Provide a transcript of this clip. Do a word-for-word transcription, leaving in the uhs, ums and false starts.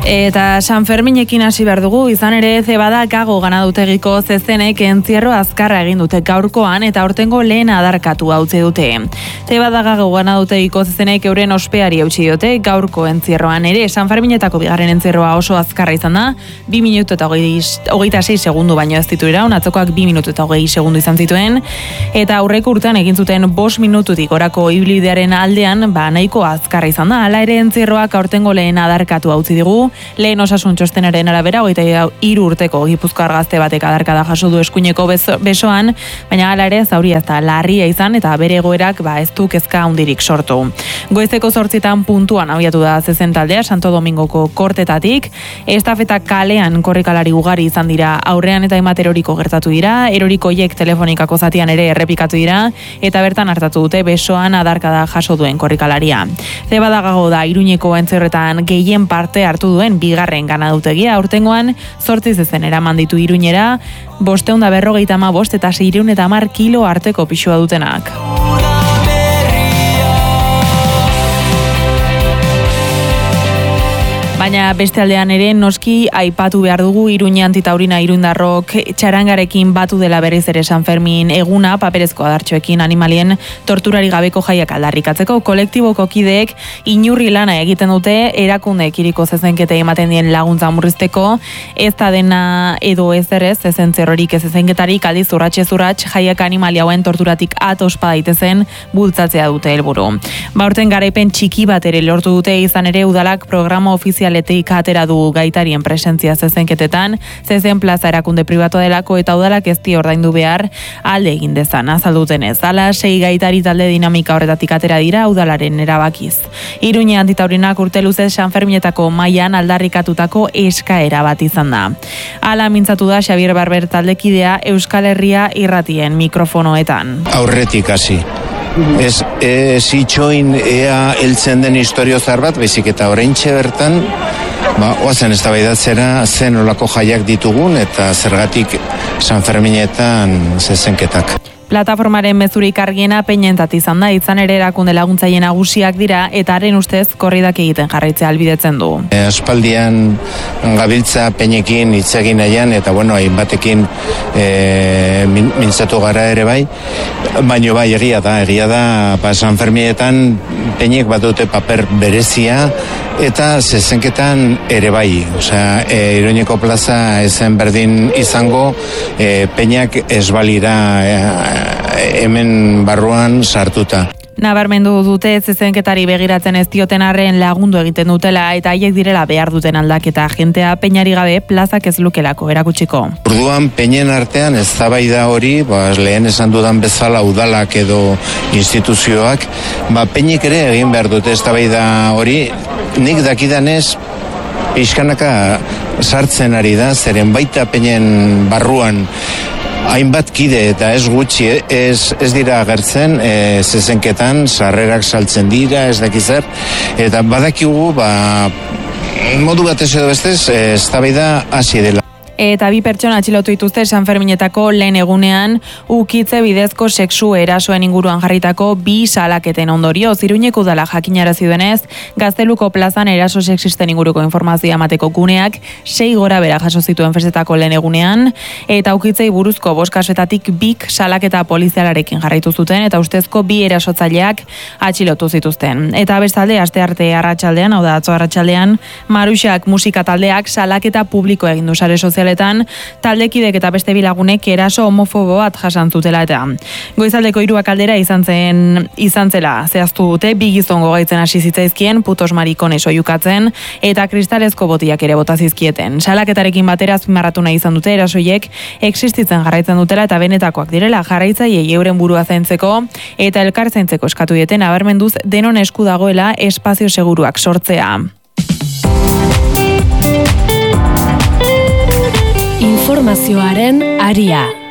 Eta San Ferminekin hasi behar dugu, izan ere Zebada Gago ganadutegiko zezenek entzierro azkarra egin dute gaurkoan eta aurtengo lehen adarkatu utzi dute. Zebada Gago ganadutegiko zezenek euren ospeari eutsi diote gaurko entzierroan ere. San Ferminetako bigarren entzierroa oso azkarra izan da, bi minutu eta hogeita sei segundu baino ez ditu iraun, atzokoak bi minutu eta hogei segundu izan zituen, eta aurreko urtean egin zuten bost minututik orako ibilbidearen aldean, ba nahiko azkarra izan da. Hala ere entzierroak aurtengo lehen adarkatu utzi digu. Lehen osasun txostenaren arabera, hogeita hiru urteko Gipuzkoar gazte batek adarkada jaso du eskuineko besoan, baina hala ere zauria ez da larria izan eta bere egoerak ba ez du kezka handirik sortu. Goizeko zortzitan puntuan abiatu da zezen taldea Santo Domingoko kortetatik, estafeta kalean korrikalari ugari izan dira, aurrean eta hainbat eroriko gertatu dira, erorikoiek telefonikako zatian ere errepikatu dira eta bertan hartatu dute besoan adarkada jaso duen korrikalaria. Zebada Gago da Iruñeko entzierroetan gehien parte hartu duen bigarren ganadutegia, aurtengoan zortzi zezen eraman ditu Iruñera, bosteun da berrogeita hamabost eta seiehun eta hamar kilo arteko pisua dutenak. Baina beste aldean ere noski aipatu behar dugu Iruña Antitaurina Irundarrok txarangarekin batu dela berriz ere San Fermin eguna paperezko adartxoekin animalien torturari gabeko jaiak aldarrikatzeko. Kolektiboko kideek inurri lana egiten dute erakundeek iriko zezenkete ematen dien laguntza murrizteko, ez da dena edo ez errez zezentzerrorik ez zezenketarik aldiz urratxe zurratx jaiak animali hauen torturatik atospa daitezen bultzatzea dute helburu. Baurten garaipen txiki bat ere lortu dute, izan ere udalak programa ofizial Leteik atera du gaitarien presentzia zezenketetan, zezen plaza erakunde pribatu delako eta udalak ez di ordaindu behar alde egin dezan, azaldutenez. Hala, sei gaitari talde dinamika horretatik atera dira udalaren erabakiz. Iruña Antitaurinak urte luzez San Ferminetako mailan aldarrikatutako eskaera bat izan da. Hala mintzatu da Xabier Barber taldekidea Euskal Herria irratien mikrofonoetan. Aurretik hasi. Ez, ez itxoin ea heltzen den historio zar bat, baizik eta oraintxe bertan, ba, oazen eztabaidatzera zen olako jaiak ditugun eta zergatik San Ferminetan zezenketak. Plataformaren mezurik argiena Peñentat izan da, izan ere erakunde laguntzaile nagusiak dira eta haren ustez korridak egiten jarraitzea albidetzen du. E, aspaldian gabiltza Peñekin hitz egin nahian eta bueno, hainbatekin e, min, mintzatu gara ere bai, baino bai egia da, egia da pa San Ferminetan Peñek bat dute paper berezia eta zezenketan ere bai, osea, e, Iruñeko plaza ezen berdin izango, e, Peñak ez balira e, hemen barruan sartuta. Nabarmendu dute zezenketari begiratzen ez dioten arren lagundu egiten dutela eta haiek direla behar duten aldaketa, jentea Peñari gabe plazak ez lukelako erakutsiko. Orduan Peñen artean eztabaida hori, ba, lehen esan dudan bezala udalak edo instituzioak, ba, Peñek ere egin behar dute eztabaida hori, nik dakidanez pixkanaka sartzen ari da, zeren baita Peñen barruan hainbat kide eta ez gutxi ez, ez dira agertzen e, zezenketan, sarrerak saltzen dira, ez dakizer, eta badakigu ba, modu batez edo bestez eztabaida hasi dela. Eta bi pertsona atxilotu dituzte San Ferminetako lehen egunean ukitze bidezko sexu erasoen inguruan jarritako bi salaketen ondorioz. Iruñeko udala jakinarazi duenez, Gazteluko plazan eraso sexisten inguruko informazioa emateko guneak sei gora bera jaso zituen festetako lehen egunean, eta ukitzei buruzko bost kasuetatik bik salaketa polizialarekin jarraitu zuten eta ustezko bi erasotzaileak atxilotu zituzten. Eta bestalde astearte arratsaldean, hau da atzo arratsaldean, Maruxak musika taldeak salaketa publiko egin du sare sozial taldekidek eta beste bilagunek eraso homofobo bat jasan zutela eta goizaldeko hiruak aldera izan zen izan zela zehaztu dute, bi gizon gogaitzen hasi zitzaizkien putos marikones oihukatzen eta kristalezko botiak ere bota zizkieten. Salaketarekin batera azpimarratu nahi izan dute erasoiek existitzen jarraitzen dutela eta benetakoak direla, jarraitzaileei euren burua zaintzeko eta elkar zaintzeko eskatu dieten, nabarmenduz denon esku dagoela espazio seguruak sortzea. Informazioaren aria.